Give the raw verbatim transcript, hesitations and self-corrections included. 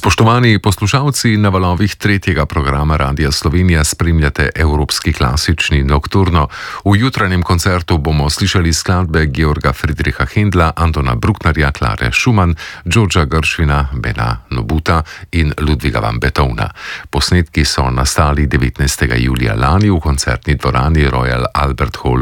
Spoštovani poslušalci, na valovih tretjega programa Radia Slovenija spremljate Evropski klasični nokturno. V jutranjem koncertu bomo slišali skladbe Georga Friedricha Händla, Antona Brucknerja, Klare Schumann, Georgea Gershwina, Bena Nobuta in Ludwiga van Beethovena. Posnetki so nastali devetnajstega julija lani v koncertni dvorani Royal Albert Hall